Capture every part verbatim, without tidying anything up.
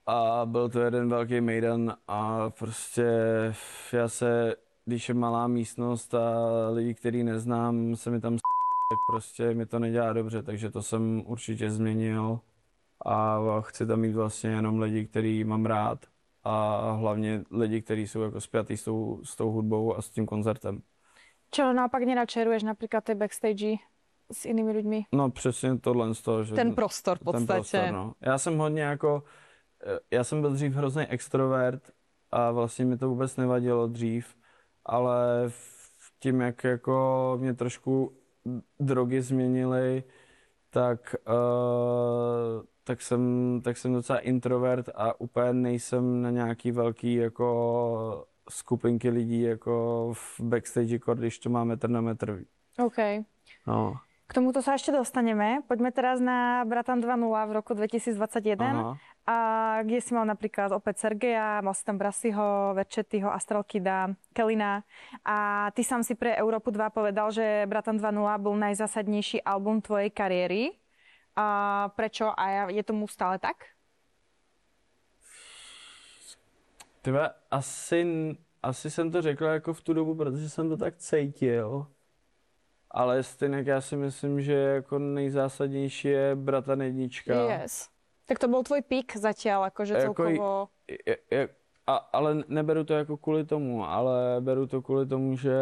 a byl to jeden velký mejdan a prostě já se, když je malá místnost a lidi, který neznám, se mi tam s***, tak prostě mi to nedělá dobře, takže to jsem určitě změnil a chci tam mít vlastně jenom lidi, který mám rád a hlavně lidi, kteří jsou jako spjatý s tou, s tou hudbou a s tím koncertem. Čo naopak nerad šeruješ napríklad tej backstage s inými ľuďmi? No přesně tohle z toho, že... Ten prostor v Ten podstate. prostor, no. Já jsem hodně jako, já jsem byl dřív hrozný extrovert a vlastně mi to vůbec nevadilo dřív, ale v tím, jak jako mě trošku drogy změnily, tak, uh, tak, jsem, tak jsem docela introvert a úplně nejsem na nějaký velký jako skupinky lidí jako v backstage, když to má metr na metr. OK. No. K tomuto sa ešte dostaneme. Poďme teraz na Bratan dva nula v roku dvetisícdvadsaťjeden. Aha. A kde si mal napríklad opäť Sergeja, mal si tam Brasiho, Verchettiho, Astral Kida, Kellina. A ty sám si pre Európu dva povedal, že Bratan dva nula bol najzásadnejší album tvojej kariéry. A prečo? A je tomu stále tak? Tyve, asi, asi jsem to řekl jako v tu dobu, protože jsem to tak cítil. Ale stejně já si myslím, že jako nejzásadnější je Bratan jednička. Yes. Tak to bol tvoj pík zatiaľ, akože Jako, celkovo... je, je, a, ale neberu to jako kvůli tomu, ale beru to kvůli tomu, že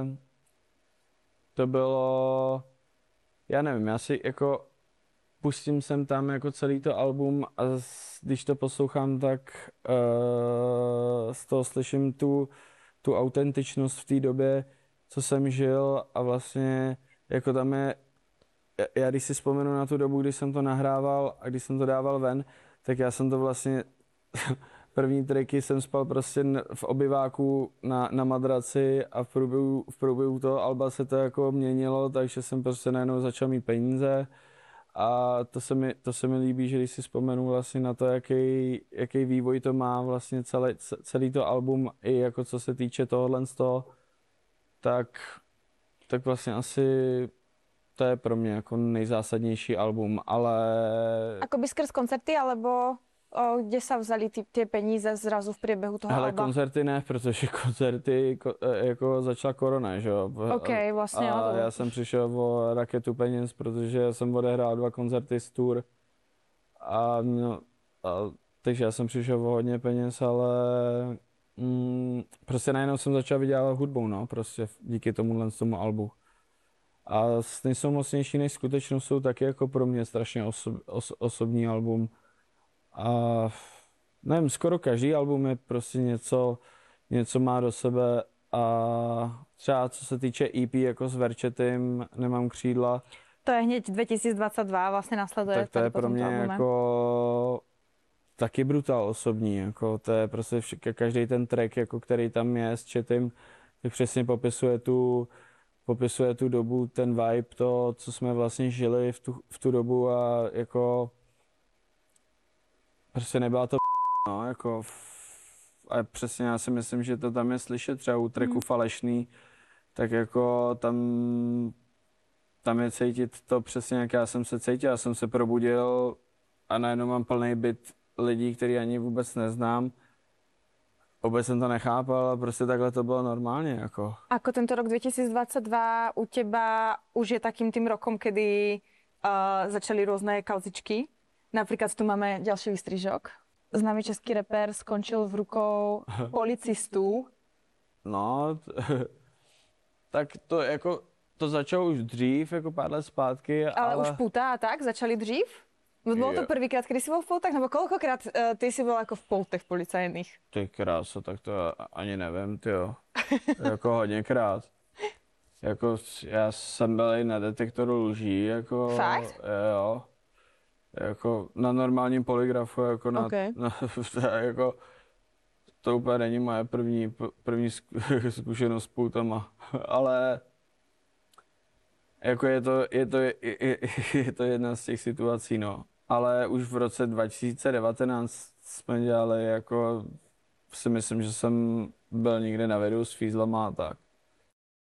to bylo, já nevím, já si jako pustím sem tam jako celý to album a z, když to poslouchám, tak uh, z toho slyším tu, tu autentičnost v té době, co jsem žil a vlastně jako tam je, já když si vzpomenu na tu dobu, kdy jsem to nahrával a když jsem to dával ven, tak já jsem to vlastně, první triky jsem spal prostě v obyváku na, na madraci a v průběhu, v průběhu toho alba se to jako měnilo, takže jsem prostě najednou začal mít peníze a to se mi, to se mi líbí, že když si vzpomenu vlastně na to, jaký, jaký vývoj to má vlastně celý, celý to album i jako co se týče tohohle z toho, tak, tak vlastně asi to je pro mě jako nejzásadnější album, ale... Akoby skrz koncerty, alebo o, kde sa vzali ty, tie peníze zrazu v priebehu toho Hele, alba? koncerty ne, protože koncerty ko, jako začala korona, že jo? OK, vlastně. A jo, já jsem přišel o raketu peněz, protože jsem odehrál dva koncerty z tour. A, no, a takže já jsem přišel o hodně peněz, ale mm, prostě najednou jsem začal vydělávat hudbou, no, prostě díky tomuhle tomu albu. A nejsou mocnější než skutečnost jsou taky jako pro mě strašně osob, os, osobní album. A nevím, skoro každý album je prostě něco, něco má do sebe a třeba co se týče E P jako s Verchettim, Nemám křídla. To je hneď dvetisícdvadsaťdva, vlastně následuje. Tak to je pro mě jako taky brutál osobní, jako to je prostě vš- každý ten track, jako který tam je s Chettim, tak přesně popisuje tu popisuje tu dobu, ten vibe, to, co jsme vlastně žili v tu, v tu dobu a jako prostě nebyla to no, jako a přesně já si myslím, že to tam je slyšet třeba u tracku mm. Falešný, tak jako tam tam je cítit to přesně, jak já jsem se cítil, já jsem se probudil a najednou mám plný byt lidí, který ani vůbec neznám. Vůbec jsem to nechápal a prostě takhle to bylo normálně. Jako. Ako tento rok dvetisícdvadsaťdva u teba už je takým tým rokom, kedy uh, začali rôzne kauzičky. Napríklad tu máme ďalší výstrižok. Známy český rapper skončil v rukou policistů. No, t- tak to jako, to začalo už dřív, jako pár let zpátky, ale... Ale už puta a tak začali dřív? Bylo to prvýkrát, kedy si bol v poutách, nebo koľkokrát uh, ty si bol ako v poutech policajných? Ty krása, tak to já ani nevím, tyjo. Jako hodněkrát. Jako já jsem byl i na detektoru lží, jako... Fakt? Jo. Jako na normálním polygrafu, jako na... Okay. na jako, to úplně není moje první, první zkušenost s poutama, ale... Jako je to, je to, je, je, je to jedna z těch situací, no. Ale už v roce dva tisíce devatenáct jsme dělali jako, si myslím, že jsem byl někde na videu s fízlama a tak.